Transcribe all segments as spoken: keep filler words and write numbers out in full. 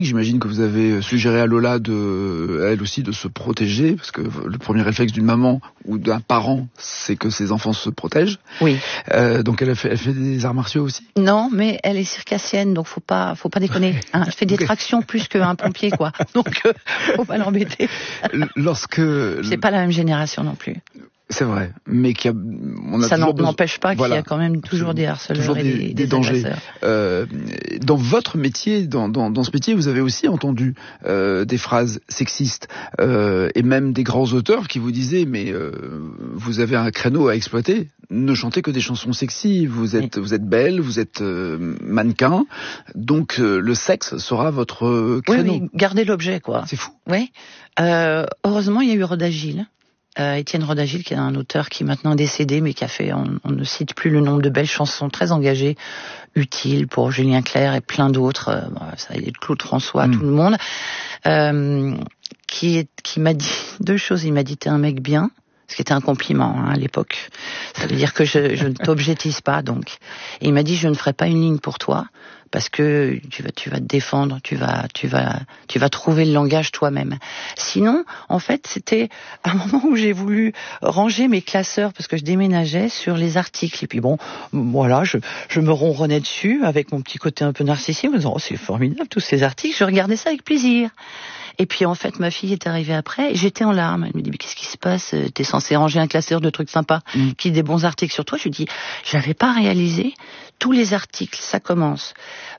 J'imagine que vous avez suggéré à Lola de, elle aussi, de se protéger, parce que le premier réflexe d'une maman ou d'un parent, c'est que ses enfants se protègent. Oui. Euh, donc elle a fait, elle fait des arts martiaux aussi. Non, mais elle est circassienne, donc faut pas, faut pas déconner. Hein. Elle fait des tractions plus qu'un pompier, quoi. Donc euh, faut pas l'embêter. Lorsque c'est pas la même génération non plus. C'est vrai, mais qu'il y a, on a ça toujours n'empêche pas voilà. qu'il y a quand même toujours des harceleurs toujours et des, des, des, des dangers. agresseurs. Euh, dans votre métier, dans, dans, dans ce métier, vous avez aussi entendu euh, des phrases sexistes euh, et même des grands auteurs qui vous disaient mais euh, vous avez un créneau à exploiter. Ne chantez que des chansons sexy. Vous êtes, oui. vous êtes belle, vous êtes euh, mannequin, donc euh, le sexe sera votre créneau. Oui, oui, gardez l'objet, quoi. C'est fou. Oui. Euh, heureusement, il y a eu Rodagil. Euh, Étienne Rodagil, qui est un auteur qui est maintenant décédé, mais qui a fait, on, on ne cite plus le nombre de belles chansons très engagées, utiles pour Julien Clerc et plein d'autres, euh, ça y est, Claude François, mmh. tout le monde, euh, qui, est, qui m'a dit deux choses. Il m'a dit t'es un mec bien, ce qui était un compliment hein, à l'époque. Ça veut dire que je, je ne t'objectise pas, donc. Et il m'a dit je ne ferai pas une ligne pour toi. Parce que tu vas, tu vas te défendre, tu vas, tu vas, tu vas trouver le langage toi-même. Sinon, en fait, c'était un moment où j'ai voulu ranger mes classeurs parce que je déménageais sur les articles. Et puis bon, voilà, je, je me ronronnais dessus avec mon petit côté un peu narcissique, en me disant oh, c'est formidable tous ces articles. Je regardais ça avec plaisir. Et puis en fait, ma fille est arrivée après et j'étais en larmes. Elle me dit mais qu'est-ce qui se passe? T'es censé ranger un classeur de trucs sympas, mmh. qui des bons articles sur toi. Je lui dis j'avais pas réalisé tous les articles. Ça commence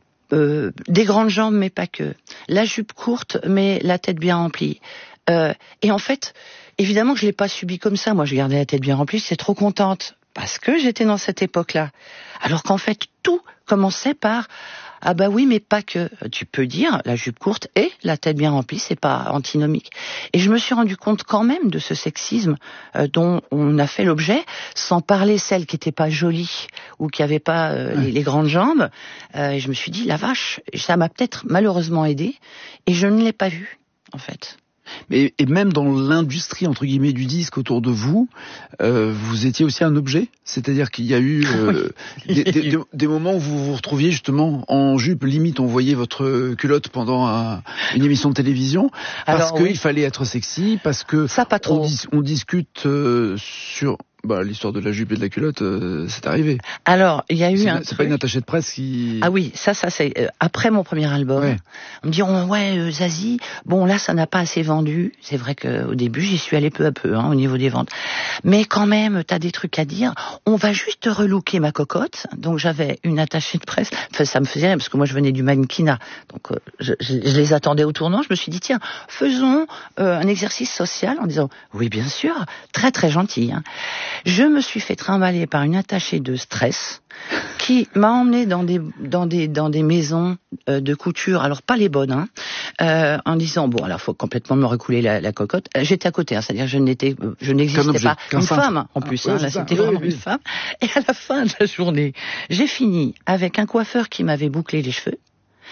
euh, des grandes jambes mais pas que, la jupe courte mais la tête bien remplie. Euh, et en fait, évidemment que je l'ai pas subi comme ça. Moi, je gardais la tête bien remplie. J'étais trop contente parce que j'étais dans cette époque-là. Alors qu'en fait, tout commençait par ah bah oui, mais pas que. Tu peux dire la jupe courte et la tête bien remplie, c'est pas antinomique. Et je me suis rendu compte quand même de ce sexisme euh, dont on a fait l'objet, sans parler celles qui étaient pas jolies ou qui avaient pas euh, les, les grandes jambes. Euh, et je me suis dit la vache, ça m'a peut-être malheureusement aidé et je ne l'ai pas vu en fait. Mais et même dans l'industrie entre guillemets du disque autour de vous, euh, vous étiez aussi un objet, c'est-à-dire qu'il y a eu euh, des, des, des moments où vous vous retrouviez justement en jupe, limite on voyait votre culotte pendant un, une émission de télévision, parce qu'il oui. fallait être sexy, parce que ça pas trop. On, dis, on discute euh, sur bah, l'histoire de la jupe et de la culotte, euh, c'est arrivé. Alors, il y a eu c'est, un C'est truc... pas une attachée de presse qui... Ah oui, ça, ça c'est euh, après mon premier album. Ouais. On me dit, oh, ouais, euh, Zazie, bon là, ça n'a pas assez vendu. C'est vrai qu'au début, j'y suis allée peu à peu, hein, au niveau des ventes. Mais quand même, t'as des trucs à dire. On va juste relooker ma cocotte. Donc j'avais une attachée de presse. Enfin, ça me faisait rien, parce que moi, je venais du mannequinat. Donc euh, je, je, je les attendais au tournant. Je me suis dit, tiens, faisons euh, un exercice social en disant, oui, bien sûr, très très gentil, hein. Je me suis fait trimballer par une attachée de stress qui m'a emmenée dans des dans des dans des maisons euh, de couture, alors pas les bonnes, hein, euh, en disant bon alors faut complètement me recouler la, la cocotte. J'étais à côté, hein, c'est-à-dire je n'étais je n'existais objet, pas une simple. femme en plus, ah, hein, ouais, là c'était vraiment oui, oui. une femme. Et à la fin de la journée, j'ai fini avec un coiffeur qui m'avait bouclé les cheveux,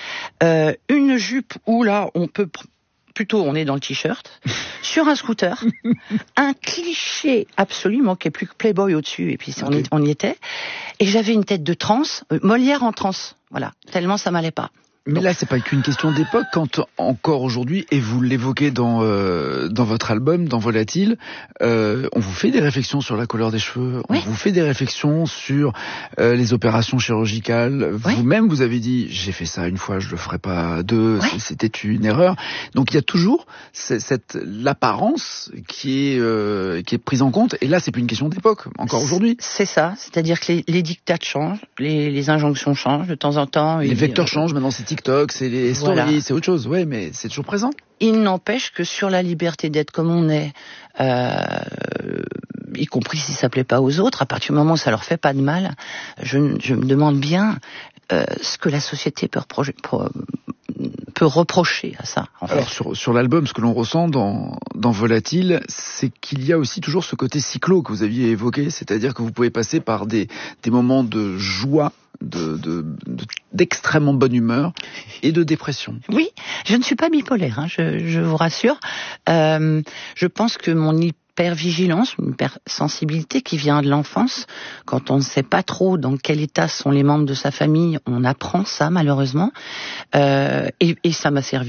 euh, une jupe où là on peut plutôt on est dans le t-shirt, sur un scooter, un cliché absolument qui est plus que Playboy au-dessus, et puis on, okay. y, on y était, et j'avais une tête de transe, euh, Molière en transe, voilà, tellement ça m'allait pas. Mais Donc. Là, c'est pas qu'une question d'époque, quand encore aujourd'hui, et vous l'évoquez dans euh, dans votre album, dans Volatile, euh, on vous fait des réflexions sur la couleur des cheveux, on oui. vous fait des réflexions sur euh, les opérations chirurgicales. Oui. Vous-même, vous avez dit, j'ai fait ça une fois, je le ferai pas deux, oui. c'était une erreur. Donc il y a toujours cette l'apparence qui est euh, qui est prise en compte. Et là, c'est plus une question d'époque, encore aujourd'hui. C'est ça, c'est-à-dire que les, les dictats changent, les, les injonctions changent de temps en temps. Les et, vecteurs euh, changent maintenant. C'est TikTok, c'est les stories, voilà. C'est autre chose. Ouais, mais c'est toujours présent. Il n'empêche que sur la liberté d'être comme on est, euh, y compris si ça plaît pas aux autres, à partir du moment où ça leur fait pas de mal, je, je me demande bien euh, ce que la société peut, reprocher, peut reprocher à ça. En fait. Alors sur, sur l'album, ce que l'on ressent dans, dans Volatile, c'est qu'il y a aussi toujours ce côté cyclo que vous aviez évoqué, c'est-à-dire que vous pouvez passer par des, des moments de joie, De, de, de, d'extrêmement bonne humeur et de dépression. Oui, je ne suis pas bipolaire, hein, je, je vous rassure. Euh, je pense que mon hypervigilance, une hypersensibilité qui vient de l'enfance. Quand on ne sait pas trop dans quel état sont les membres de sa famille, on apprend ça malheureusement. Euh, et, et ça m'a servi